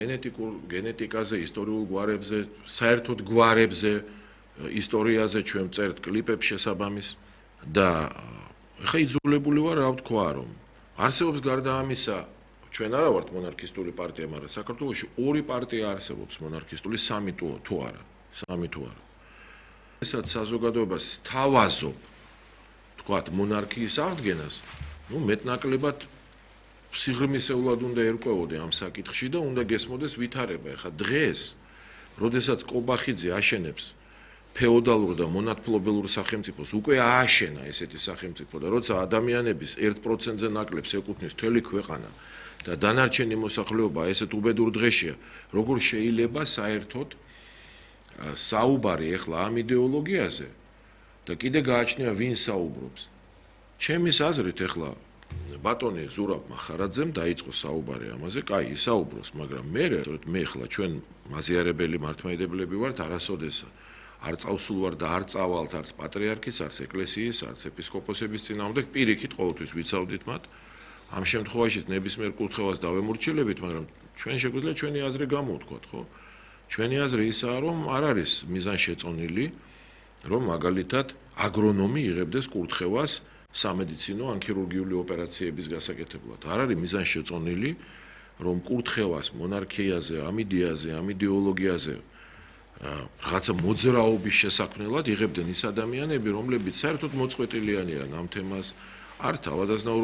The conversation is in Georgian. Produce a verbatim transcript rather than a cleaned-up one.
გენეტიკურ გენეტიკაზე, ისტორიულ გვარებზე, საერთოდ გვარებზე, ისტორიაზე ჩვენ წერთ კლიპებს შესაბამის და ხა იძულებული ვარ რა ვთქვა რომ არსებობს გარდა ამისა ჩვენ არა ვართ მონარქისტული პარტია, მაგრამ საქართველოში ორი პარტია არსებობს მონარქისტული, სამი თუ თუ არა, სამი თუ არა. ესაც საზოგადოებას თავაზობ თქვათ მონარქიის აღდგენას, ну მეტნაკლებად სიღრმისეულად უნდა ერკვეოდე ამ საკითხში და უნდა გესმოდეს ვითარება. ეხა დღეს, როდესაც კობახიძე აშენებს ფეოდალურ და მონათფლობელურ სახელმწიფოს, უკვე ააშენა ესეთი სახელმწიფო და როცა ადამიანების ერთ პროცენტზე ნაკლებს ეკუთვნის მთელი ქვეყანა და დანარჩენი მოსახლეობა ესეთ უბედურ დღეშია, როგორ შეიძლება საერთოდ საუბარი ეხლა ამ იდეოლოგიაზე და კიდე გააჩნია ვინ საუბრობს. ჩემის აზრით ეხლა ბატონი ზურაბ მახარაძემ დაიწყო საუბარი ამაზე, კაი, ისაუბროს, მაგრამ მე სწორედ მე ხლა ჩვენ მაზიარებელი მართლმადიდებლები ვართ, არასოდეს არ წავსულ ვარ და არ წავალთ არც პატრიარქის, არც ეკლესიის, არც ეპისკოპოსების წინააღმდეგ, პირიქით ყოველთვის ვიცავდით მათ. ამ შემთხვევაშიც ნებისმიერ კურთხევას დავემორჩილებით, მაგრამ ჩვენ შეგვიძლია ჩვენი აზრი გამოვთქვათ, ხო? ჩვენი აზრი ისაა, რომ არ არის მიზანშეწონილი, რომ მაგალითად აგრონომი იღებდეს კურთხევას სამედიცინო ან ქირურგიული ოპერაციების გასაკეთებლად. არ არის მიზანშეწონილი, რომ კურთხევას მონარქიაზე, ამ იდეაზე, ამ იდეოლოგიაზე რაღაცა მოძრაობის შესაქმნელად იღებდნენ ის ადამიანები, რომლებიც საერთოდ მოწყვეტილიანი არიან ამ თემას, არც თავადაზნაურობ